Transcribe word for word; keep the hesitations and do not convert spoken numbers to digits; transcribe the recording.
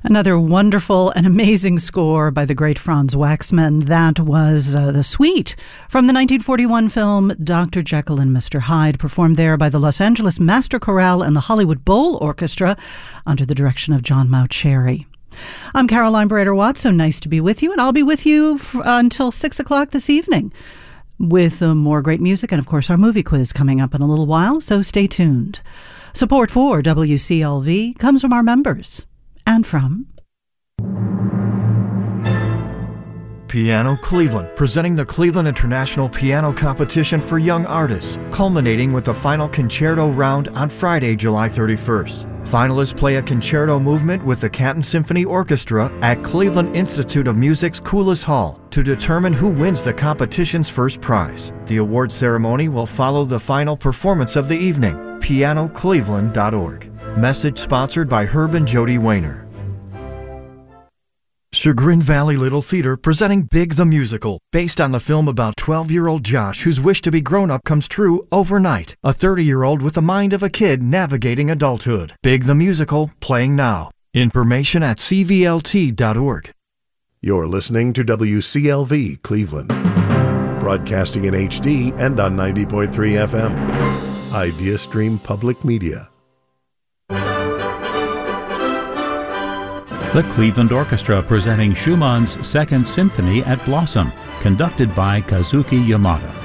Another wonderful and amazing score by the great Franz Waxman. That was uh, the suite from the nineteen forty-one film Doctor Jekyll and Mister Hyde, performed there by the Los Angeles Master Chorale and the Hollywood Bowl Orchestra under the direction of John Mauceri. I'm Caroline Brader-Watt, so nice to be with you, and I'll be with you f- uh, until six o'clock this evening with uh, more great music and, of course, our movie quiz coming up in a little while, so stay tuned. Support for W C L V comes from our members. And from Piano Cleveland, presenting the Cleveland International Piano Competition for Young Artists, culminating with the final concerto round on Friday, July thirty-first. Finalists play a concerto movement with the Canton Symphony Orchestra at Cleveland Institute of Music's Coulis Hall to determine who wins the competition's first prize. The award ceremony will follow the final performance of the evening. piano cleveland dot org. Message sponsored by Herb and Jody Wayner. Chagrin Valley Little Theater presenting Big the Musical, based on the film about twelve-year-old Josh whose wish to be grown-up comes true overnight. A thirty-year-old with the mind of a kid navigating adulthood. Big the Musical, playing now. Information at c v l t dot org. You're listening to W C L V Cleveland, broadcasting in H D and on ninety point three F M. IdeaStream Public Media. The Cleveland Orchestra presenting Schumann's Second Symphony at Blossom, conducted by Kazuki Yamada.